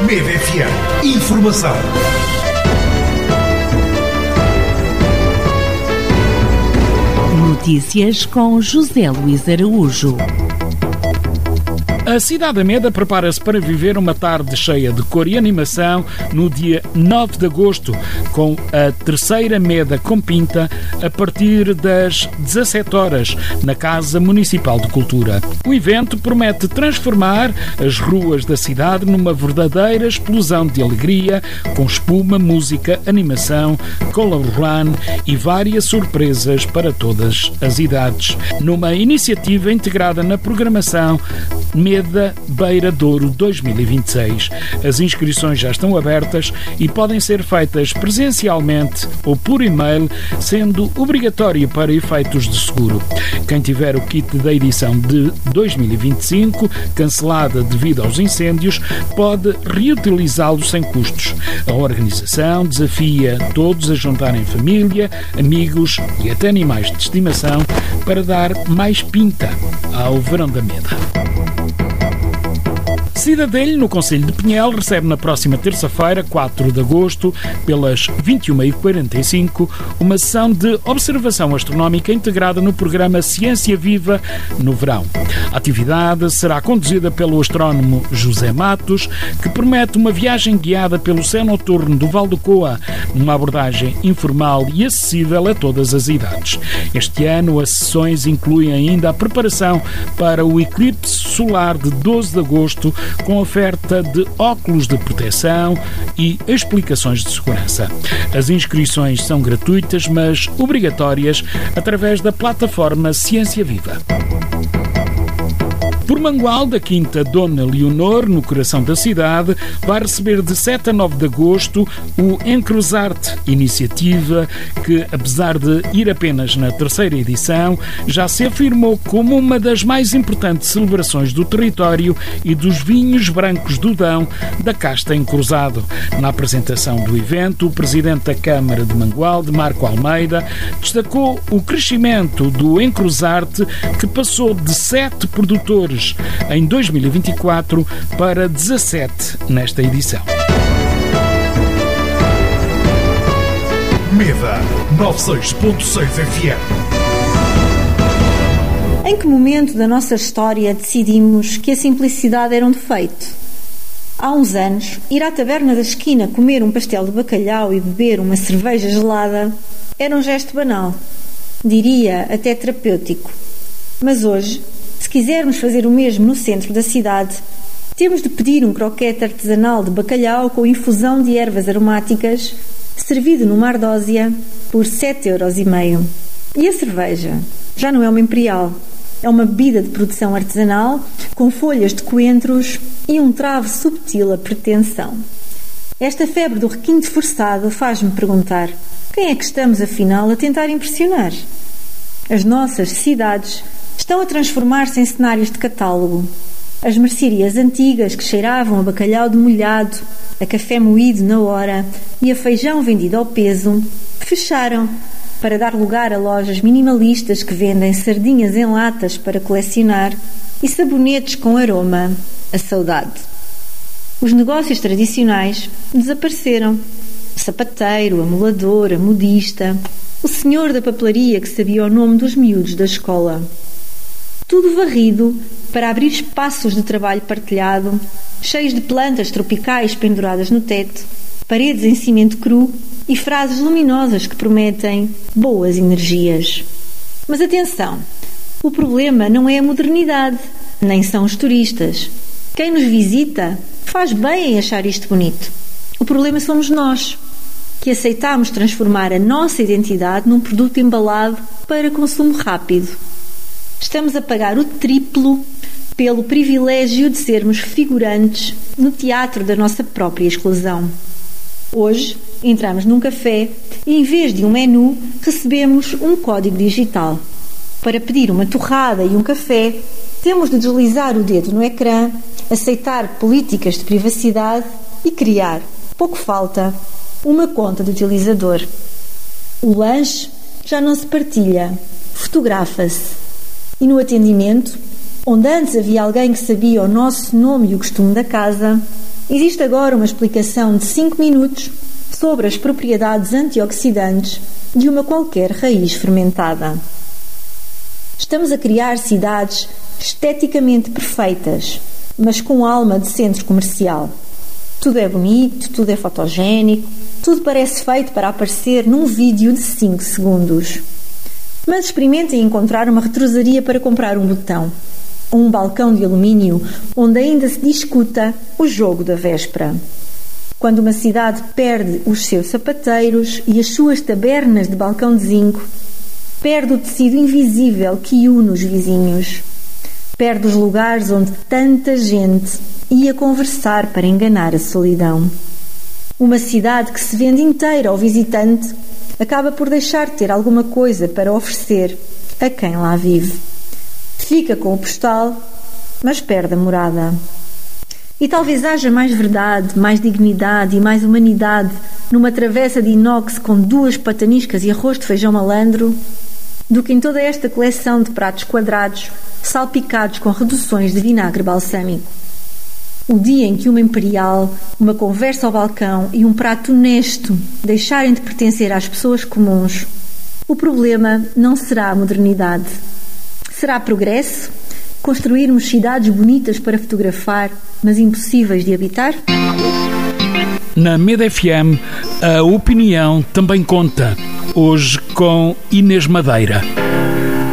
Mede FM. Informação. Notícias com José Luís Araújo. A cidade da Meda prepara-se para viver uma tarde cheia de cor e animação no dia 9 de agosto, com a terceira Meda com Pinta a partir das 17 horas, na Casa Municipal de Cultura. O evento promete transformar as ruas da cidade numa verdadeira explosão de alegria, com espuma, música, animação, color run e várias surpresas para todas as idades. Numa iniciativa integrada na programação Meda Beira Douro 2026. As inscrições já estão abertas e podem ser feitas presencialmente ou por e-mail, sendo obrigatório para efeitos de seguro. Quem tiver o kit da edição de 2025, cancelada devido aos incêndios, pode reutilizá-lo sem custos. A organização desafia todos a juntarem família, amigos e até animais de estimação para dar mais pinta ao Verão da Meda. Cidadelho, no concelho de Pinhel, recebe na próxima terça-feira, 4 de agosto, pelas 21h45, uma sessão de observação astronómica integrada no programa Ciência Viva no verão. A atividade será conduzida pelo astrónomo José Matos, que promete uma viagem guiada pelo céu noturno do Val do Coa, numa abordagem informal e acessível a todas as idades. Este ano, as sessões incluem ainda a preparação para o eclipse solar de 12 de agosto, com oferta de óculos de proteção e explicações de segurança. As inscrições são gratuitas, mas obrigatórias através da plataforma Ciência Viva. Por Mangualde, a Quinta Dona Leonor, no coração da cidade, vai receber de 7 a 9 de agosto o Encruzarte, iniciativa que, apesar de ir apenas na terceira edição, já se afirmou como uma das mais importantes celebrações do território e dos vinhos brancos do Dão da Casta Encruzado. Na apresentação do evento, o presidente da Câmara de Mangualde, Marco Almeida, destacou o crescimento do Encruzarte, que passou de 7 produtores em 2024 para 17 nesta edição. Meda 96.6 FM. Em que momento da nossa história decidimos que a simplicidade era um defeito? Há uns anos, ir à taberna da esquina comer um pastel de bacalhau e beber uma cerveja gelada era um gesto banal, diria até terapêutico. Mas hoje, se quisermos fazer o mesmo no centro da cidade, temos de pedir um croquete artesanal de bacalhau com infusão de ervas aromáticas, servido numa ardósia, por 7,5€. E a cerveja? Já não é uma imperial. É uma bebida de produção artesanal, com folhas de coentros e um travo subtil a pretensão. Esta febre do requinte forçado faz-me perguntar: quem é que estamos, afinal, a tentar impressionar? As nossas cidades estão a transformar-se em cenários de catálogo. As mercearias antigas que cheiravam a bacalhau demolhado, a café moído na hora e a feijão vendido ao peso, fecharam para dar lugar a lojas minimalistas que vendem sardinhas em latas para colecionar e sabonetes com aroma a saudade. Os negócios tradicionais desapareceram. O sapateiro, a molador, a modista, o senhor da papelaria que sabia o nome dos miúdos da escola. Tudo varrido para abrir espaços de trabalho partilhado, cheios de plantas tropicais penduradas no teto, paredes em cimento cru e frases luminosas que prometem boas energias. Mas atenção, o problema não é a modernidade, nem são os turistas. Quem nos visita faz bem em achar isto bonito. O problema somos nós, que aceitamos transformar a nossa identidade num produto embalado para consumo rápido. Estamos a pagar o triplo pelo privilégio de sermos figurantes no teatro da nossa própria exclusão. Hoje, entramos num café e, em vez de um menu, recebemos um código digital. Para pedir uma torrada e um café, temos de deslizar o dedo no ecrã, aceitar políticas de privacidade e criar, pouco falta, uma conta de utilizador. O lanche já não se partilha, fotografa-se. E no atendimento, onde antes havia alguém que sabia o nosso nome e o costume da casa, existe agora uma explicação de 5 minutos sobre as propriedades antioxidantes de uma qualquer raiz fermentada. Estamos a criar cidades esteticamente perfeitas, mas com alma de centro comercial. Tudo é bonito, tudo é fotogénico, tudo parece feito para aparecer num vídeo de 5 segundos. Mas experimentem encontrar uma retrosaria para comprar um botão, ou um balcão de alumínio onde ainda se discuta o jogo da véspera. Quando uma cidade perde os seus sapateiros e as suas tabernas de balcão de zinco, perde o tecido invisível que une os vizinhos. Perde os lugares onde tanta gente ia conversar para enganar a solidão. Uma cidade que se vende inteira ao visitante acaba por deixar de ter alguma coisa para oferecer a quem lá vive. Fica com o postal, mas perde a morada. E talvez haja mais verdade, mais dignidade e mais humanidade numa travessa de inox com 2 pataniscas e arroz de feijão malandro do que em toda esta coleção de pratos quadrados salpicados com reduções de vinagre balsâmico. O dia em que uma imperial, uma conversa ao balcão e um prato honesto deixarem de pertencer às pessoas comuns, o problema não será a modernidade. Será progresso? Construirmos cidades bonitas para fotografar, mas impossíveis de habitar? Na Med FM, a opinião também conta. Hoje com Inês Madeira.